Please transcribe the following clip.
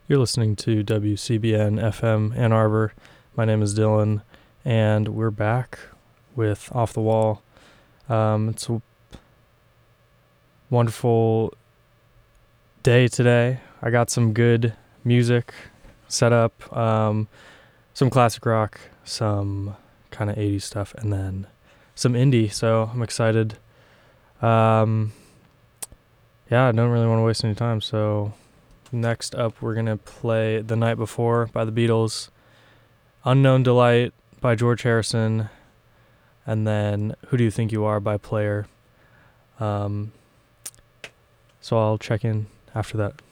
You're listening to WCBN FM Ann Arbor. My name is Dylan, and we're back with Off the Wall. It's a wonderful day today. I got some good music set up, some classic rock, some kind of 80s stuff, and then some indie, so I'm excited. Yeah, I don't really want to waste any time, so next up we're going to play The Night Before by the Beatles, Unknown Delight by George Harrison, and then Who Do You Think You Are by Player. So I'll check in after that.